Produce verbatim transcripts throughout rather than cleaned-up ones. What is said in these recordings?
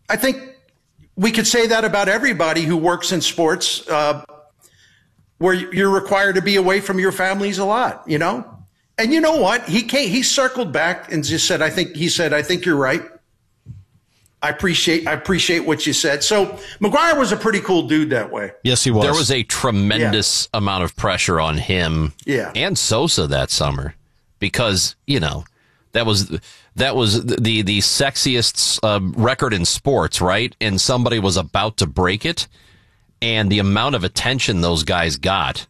I think we could say that about everybody who works in sports, uh, where you're required to be away from your families a lot, you know? And you know what? He came, he circled back and just said, I think, he said, I think you're right. I appreciate, I appreciate what you said. So McGuire was a pretty cool dude that way. Yes, he was. There was a tremendous yeah. amount of pressure on him yeah. and Sosa that summer because, you know, that was, that was the, the sexiest uh, record in sports, right? And somebody was about to break it. And the amount of attention those guys got.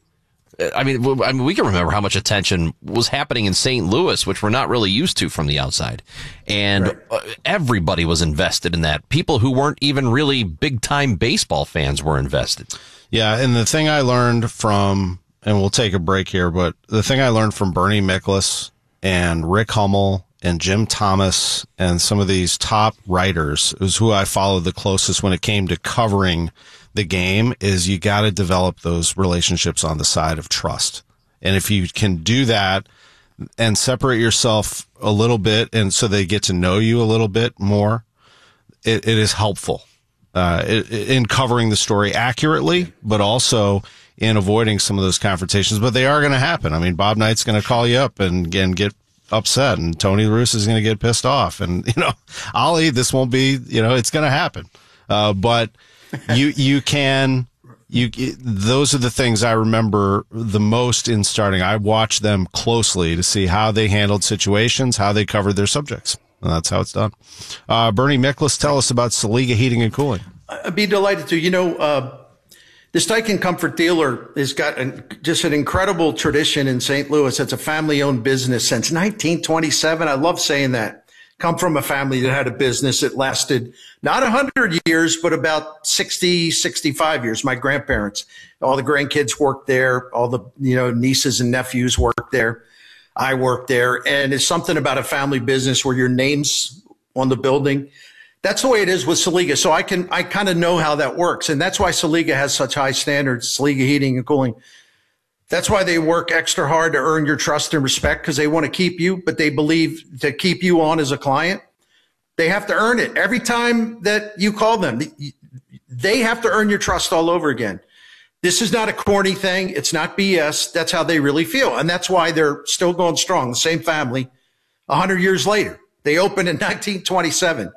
I mean, I mean, we can remember how much attention was happening in Saint Louis, which we're not really used to from the outside. And right. uh, everybody was invested in that. People who weren't even really big-time baseball fans were invested. Yeah, and the thing I learned from, and we'll take a break here, but the thing I learned from Bernie Miklasz and Rick Hummel and Jim Thomas and some of these top writers, is who I followed the closest when it came to covering the game, is you got to develop those relationships on the side of trust. And if you can do that and separate yourself a little bit, and so they get to know you a little bit more, it, it is helpful uh, it, in covering the story accurately, but also in avoiding some of those confrontations. But they are going to happen. I mean, Bob Knight's going to call you up and, and get upset, and Tony La Russa is going to get pissed off. And, you know, Ollie, this won't be, you know, it's going to happen. Uh, but you, you can, you, those are the things I remember the most in starting. I watched them closely to see how they handled situations, how they covered their subjects. And that's how it's done. Uh, Bernie Miklasz, tell us about Saliga Heating and Cooling. I'd be delighted to. You know, uh, this Daikin Comfort Dealer has got an, just an incredible tradition in Saint Louis. It's a family-owned business since nineteen twenty-seven. I love saying that. Come from a family that had a business that lasted not one hundred years, but about sixty, sixty-five years. My grandparents, all the grandkids worked there. All the, you know, nieces and nephews worked there. I worked there. And it's something about a family business where your name's on the building. That's the way it is with Saliga. So I can, I kind of know how that works. And that's why Saliga has such high standards, Saliga Heating and Cooling. That's why they work extra hard to earn your trust and respect, because they want to keep you, but they believe to keep you on as a client, they have to earn it. Every time that you call them, they have to earn your trust all over again. This is not a corny thing. It's not B S. That's how they really feel. And that's why they're still going strong. The same family, one hundred years later. They opened in nineteen twenty-seven.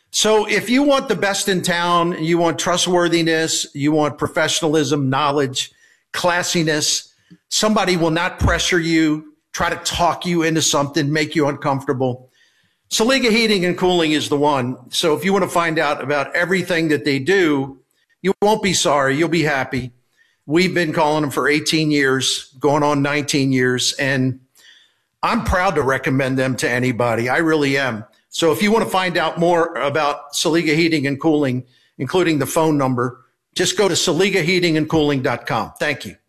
So if you want the best in town, you want trustworthiness, you want professionalism, knowledge, classiness, somebody will not pressure you, try to talk you into something, make you uncomfortable. Saliga Heating and Cooling is the one. So if you want to find out about everything that they do, you won't be sorry. You'll be happy. We've been calling them for eighteen years, going on nineteen years, and I'm proud to recommend them to anybody. I really am. So if you want to find out more about Saliga Heating and Cooling, including the phone number, just go to saliga heating and cooling dot com. Thank you.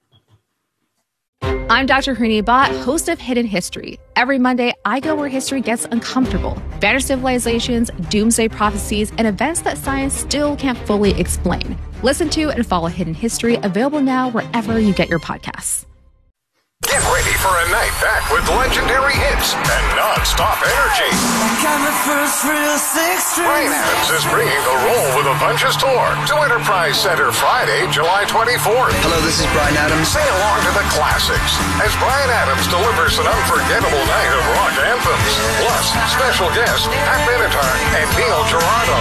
I'm Doctor Hooni Bhatt, host of Hidden History. Every Monday, I go where history gets uncomfortable. Vanished civilizations, doomsday prophecies, and events that science still can't fully explain. Listen to and follow Hidden History, available now wherever you get your podcasts. Get ready for a night back with legendary hits and non-stop energy. Bryan Adams is bringing the Roll with a Bunches tour to Enterprise Center Friday, July twenty-fourth. Hello, this is Bryan Adams. Say along to the classics as Bryan Adams delivers an unforgettable night of rock anthems. Plus, special guests Pat Benatar and Neil Giraldo.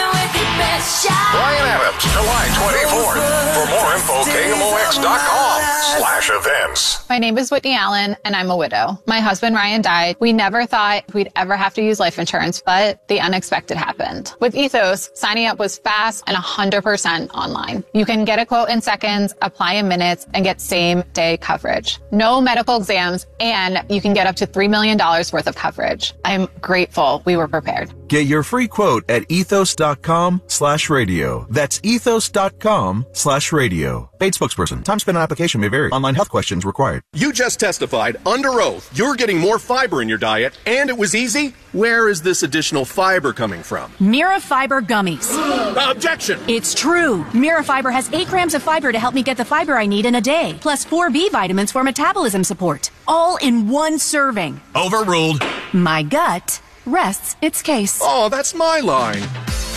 Bryan Adams, July twenty-fourth. For more info, K M O X dot com slash events. My name is Whitney Allen, and I'm a widow. My husband, Ryan, died. We never thought we'd ever have to use life insurance, but the unexpected happened. With Ethos, signing up was fast and one hundred percent online. You can get a quote in seconds, apply in minutes, and get same-day coverage. No medical exams, and you can get up to three million dollars worth of coverage. I'm grateful we were prepared. Get your free quote at ethos dot com slash radio. That's ethos dot com slash radio. Paid spokesperson. Time spent on application may vary. Online health questions required. You just testified under oath you're getting more fiber in your diet, and it was easy. Where is this additional fiber coming from? Mira Fiber Gummies. Objection! It's true. Mira Fiber has eight grams of fiber to help me get the fiber I need in a day, plus four B vitamins for metabolism support. All in one serving. Overruled. My gut rests its case. Oh, that's my line.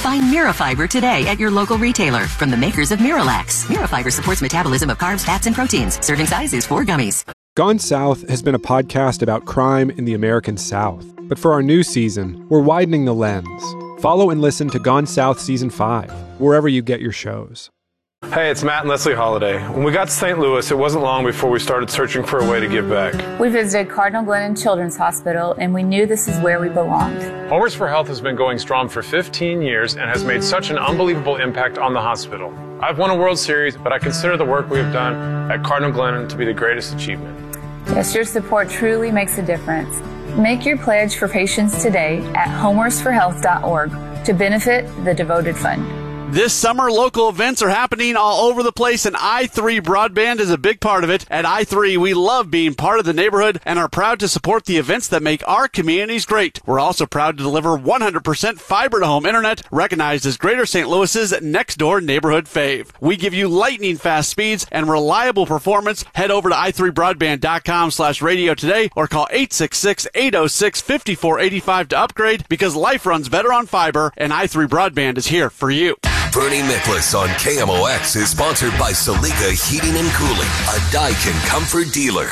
Find Mirafiber today at your local retailer from the makers of Miralax. Mirafiber supports metabolism of carbs, fats, and proteins. Serving size is four gummies. Gone South has been a podcast about crime in the American South. But for our new season, we're widening the lens. Follow and listen to Gone South Season five, wherever you get your shows. Hey, it's Matt and Leslie Holiday. When we got to Saint Louis, it wasn't long before we started searching for a way to give back. We visited Cardinal Glennon Children's Hospital, and we knew this is where we belonged. Homers for Health has been going strong for fifteen years and has made such an unbelievable impact on the hospital. I've won a World Series, but I consider the work we have done at Cardinal Glennon to be the greatest achievement. Yes, your support truly makes a difference. Make your pledge for patients today at homers for health dot org to benefit the devoted fund. This summer, local events are happening all over the place, and i three Broadband is a big part of it. At i three, we love being part of the neighborhood and are proud to support the events that make our communities great. We're also proud to deliver one hundred percent fiber-to-home internet, recognized as Greater Saint Louis's next-door neighborhood fave. We give you lightning-fast speeds and reliable performance. Head over to i three broadband dot com slash radio today or call eight six six, eight oh six, five four eight five to upgrade, because life runs better on fiber, and i three Broadband is here for you. Bernie Miklasz on K M O X is sponsored by Saliga Heating and Cooling, a Daikin comfort dealer.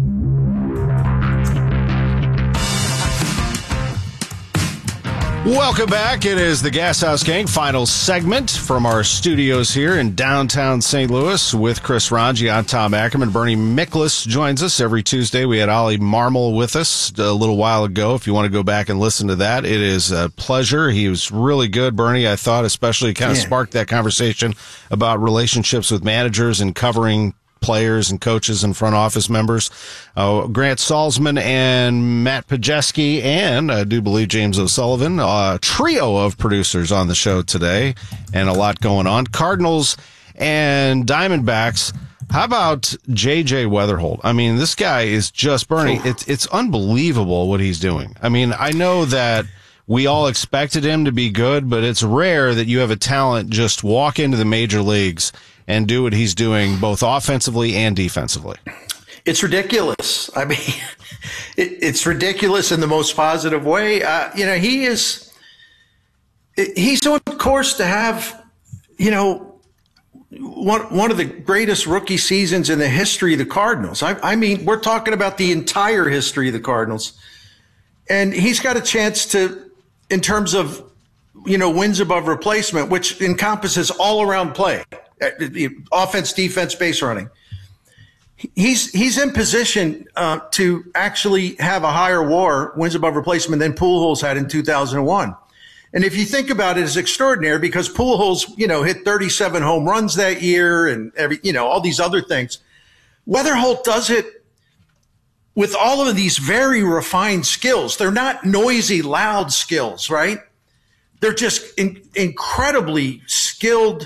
Welcome back. It is the Gas House Gang final segment from our studios here in downtown Saint Louis with Chris Ranji. I'm Tom Ackerman. Bernie Miklasz joins us every Tuesday. We had Ollie Marmol with us a little while ago. If you want to go back and listen to that, it is a pleasure. He was really good, Bernie, I thought, especially kind of yeah. sparked that conversation about relationships with managers and covering players and coaches and front office members. Uh, Grant Salzman and Matt Pajeski, and I do believe James O'Sullivan, a trio of producers on the show today, and a lot going on. Cardinals and Diamondbacks. How about J J Weatherholt? I mean, this guy is just burning. It's, it's unbelievable what he's doing. I mean, I know that we all expected him to be good, but it's rare that you have a talent just walk into the major leagues and do what he's doing both offensively and defensively. It's ridiculous. I mean, it, it's ridiculous in the most positive way. Uh, you know, he is, he's on course to have, you know, one, one of the greatest rookie seasons in the history of the Cardinals. I, I mean, we're talking about the entire history of the Cardinals. And he's got a chance to, in terms of, you know, wins above replacement, which encompasses all around play. Offense, defense, base running. He's he's in position uh, to actually have a higher W A R, wins above replacement, than Pujols had in two thousand one. And if you think about it, it's extraordinary because Pujols, you know, hit thirty-seven home runs that year and every, you know, all these other things. Weatherholt does it with all of these very refined skills. They're not noisy, loud skills, right? They're just in, incredibly skilled.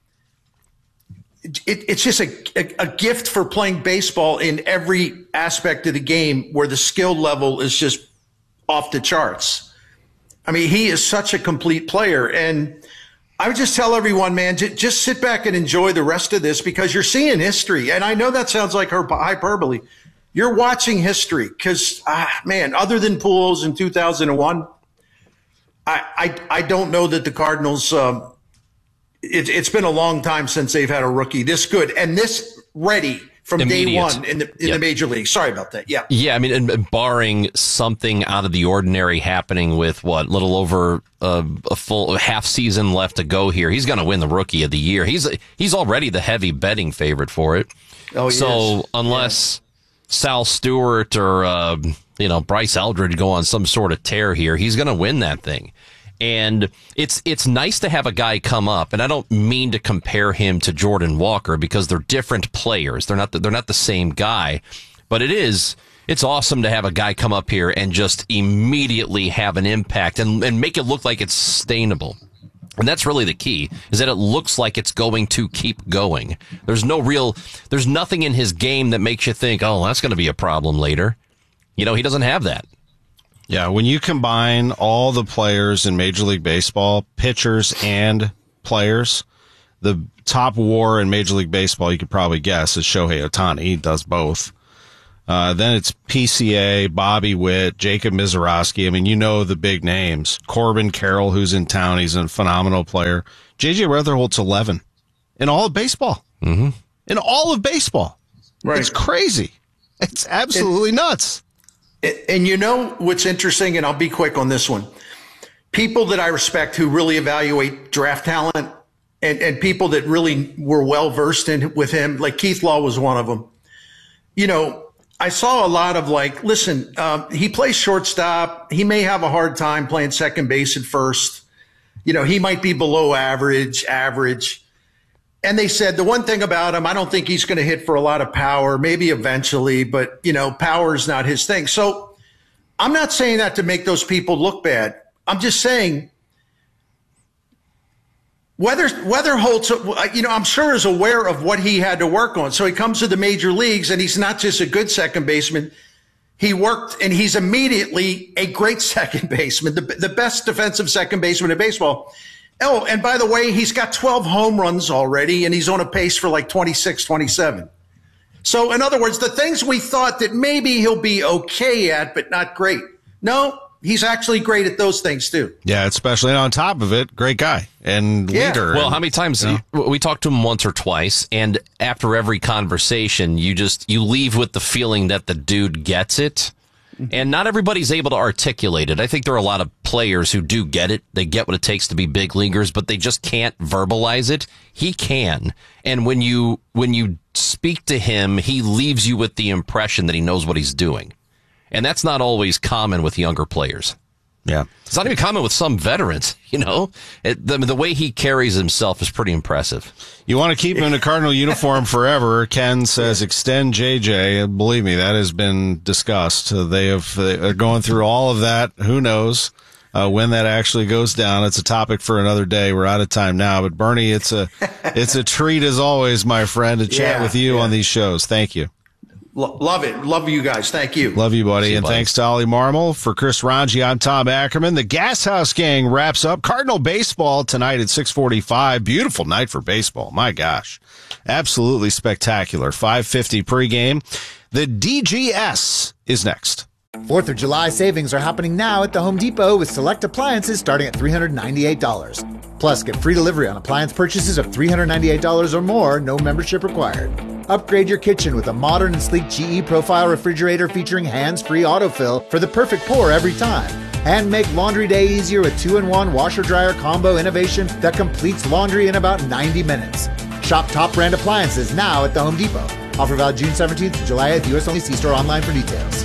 It, it's just a, a, a gift for playing baseball in every aspect of the game where the skill level is just off the charts. I mean, he is such a complete player. And I would just tell everyone, man, j- just sit back and enjoy the rest of this because you're seeing history. And I know that sounds like hyperbole. You're watching history because, ah, man, other than Pujols in two thousand one, I, I, I don't know that the Cardinals um, – It, it's been a long time since they've had a rookie this good and this ready from Immediate. day one in the in yep. the major league. Sorry about that. Yeah. Yeah. I mean, and barring something out of the ordinary happening with what little over a, a full half season left to go here, he's going to win the rookie of the year. He's he's already the heavy betting favorite for it. Oh, so is. unless yeah. Sal Stewart or uh, you know Bryce Eldridge go on some sort of tear here, he's going to win that thing. And it's it's nice to have a guy come up, and I don't mean to compare him to Jordan Walker because they're different players. They're not the, they're not the same guy, but it is it's awesome to have a guy come up here and just immediately have an impact and, and make it look like it's sustainable. And that's really the key, is that it looks like it's going to keep going. There's no real, there's nothing in his game that makes you think, oh, that's going to be a problem later. You know, he doesn't have that. Yeah, when you combine all the players in Major League Baseball, pitchers and players, the top W A R in Major League Baseball, you could probably guess, is Shohei Ohtani. He does both. Uh, then it's P C A, Bobby Witt, Jacob Mizorowski. I mean, you know the big names. Corbin Carroll, who's in town. He's a phenomenal player. J J Retherholt's eleven in all of baseball. Mm-hmm. In all of baseball. Right. It's crazy. It's absolutely it, nuts. It, and you know what's interesting, and I'll be quick on this one. People that I respect who really evaluate draft talent and, and people that really were well-versed in with him, like Keith Law was one of them. You know, I saw a lot of like, listen, um, he plays shortstop. He may have a hard time playing second base at first. You know, he might be below average, average. And they said the one thing about him, I don't think he's going to hit for a lot of power, maybe eventually, but, you know, power is not his thing. So I'm not saying that to make those people look bad. I'm just saying whether Weatherholt's, you know, I'm sure is aware of what he had to work on. So he comes to the major leagues and he's not just a good second baseman. He worked and he's immediately a great second baseman, the, the best defensive second baseman in baseball. Oh, and by the way, he's got twelve home runs already, and he's on a pace for like twenty-six, twenty-seven. So, in other words, the things we thought that maybe he'll be okay at, but not great. No, he's actually great at those things, too. Yeah, especially on top of it, great guy and yeah. leader. Well, and, how many times you know? we talked to him once or twice, and after every conversation, you just you leave with the feeling that the dude gets it. And not everybody's able to articulate it. I think there are a lot of players who do get it. They get what it takes to be big leaguers, but they just can't verbalize it. He can. And when you when you speak to him, he leaves you with the impression that he knows what he's doing. And that's not always common with younger players. Yeah. It's not even common with some veterans, you know. It, the, the way he carries himself is pretty impressive. You want to keep him in a Cardinal uniform forever. Ken says extend J J. Believe me, that has been discussed. They have, they're going through all of that. Who knows uh, when that actually goes down? It's a topic for another day. We're out of time now. But Bernie, it's a, it's a treat as always, my friend, to chat yeah, with you yeah. on these shows. Thank you. Love it. Love you guys. Thank you. Love you, buddy. you, and buddy. Thanks to Ollie Marmol. For Chris Ranji, I'm Tom Ackerman. The Gas House Gang wraps up Cardinal baseball tonight at six forty-five. Beautiful night for baseball. My gosh. Absolutely spectacular. five fifty pregame. The D G S is next. fourth of July savings are happening now at the Home Depot with select appliances starting at three hundred ninety-eight dollars. Plus, get free delivery on appliance purchases of three hundred ninety-eight dollars or more, no membership required. Upgrade your kitchen with a modern and sleek G E Profile refrigerator featuring hands-free autofill for the perfect pour every time. And make laundry day easier with two in one washer-dryer combo innovation that completes laundry in about ninety minutes. Shop top brand appliances now at the Home Depot. Offer valid June seventeenth to July eighth. U S only. See store online for details.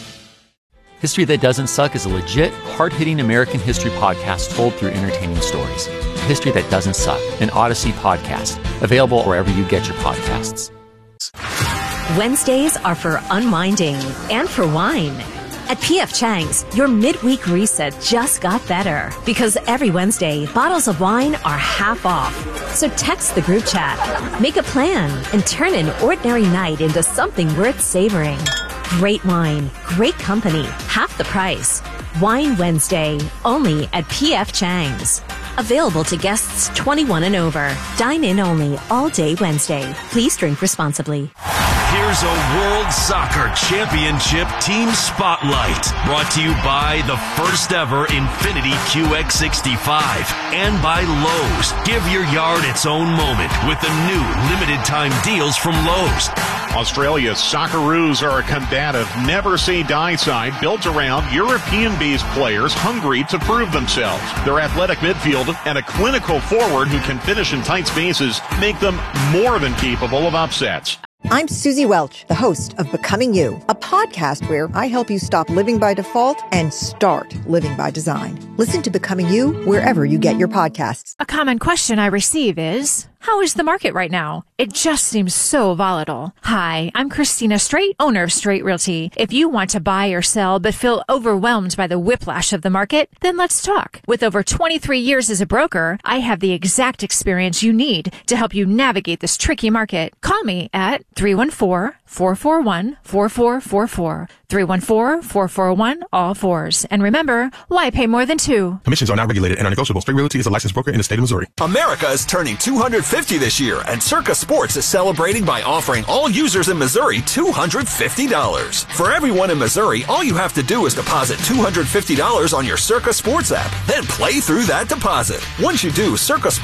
History That Doesn't Suck is a legit, hard-hitting American history podcast told through entertaining stories. History That Doesn't Suck, an Odyssey podcast. Available wherever you get your podcasts. Wednesdays are for unwinding and for wine. At P F Chang's, your midweek reset just got better because every Wednesday, bottles of wine are half off. So text the group chat, make a plan, and turn an ordinary night into something worth savoring. Great wine, great company, half the price. Wine Wednesday, only at P F Chang's. Available to guests twenty-one and over. Dine in only all day Wednesday. Please drink responsibly. Here's a World Soccer Championship Team Spotlight, brought to you by the first ever Infiniti Q X sixty-five and by Lowe's. Give your yard its own moment with the new limited time deals from Lowe's. Australia's Socceroos are a combative, never-say-die side built around European-based players hungry to prove themselves. Their athletic midfield and a clinical forward who can finish in tight spaces make them more than capable of upsets. I'm Susie Welch, the host of Becoming You, a podcast where I help you stop living by default and start living by design. Listen to Becoming You wherever you get your podcasts. A common question I receive is, how is the market right now? It just seems so volatile. Hi, I'm Christina Straight, owner of Straight Realty. If you want to buy or sell but feel overwhelmed by the whiplash of the market, then let's talk. With over twenty-three years as a broker, I have the exact experience you need to help you navigate this tricky market. Call me at three one four, four four one, four four four four. three one four, four four one, all fours. And remember, why pay more than two? Commissions are not regulated and are negotiable. Straight Realty is a licensed broker in the state of Missouri. America is turning two hundred fifty this year, and Circa Sports is celebrating by offering all users in Missouri two hundred fifty dollars. For everyone in Missouri, all you have to do is deposit two hundred fifty dollars on your Circa Sports app, then play through that deposit. Once you do, Circa Sports